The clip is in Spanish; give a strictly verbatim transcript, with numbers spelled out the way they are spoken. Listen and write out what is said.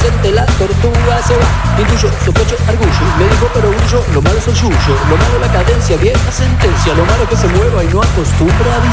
inocente la tortuga se va. Intuyo, sospecho, argullo, me dijo pero orgullo, lo malo es el yuyo, lo malo la cadencia, vieja sentencia, lo malo que se mueva y no acostumbra a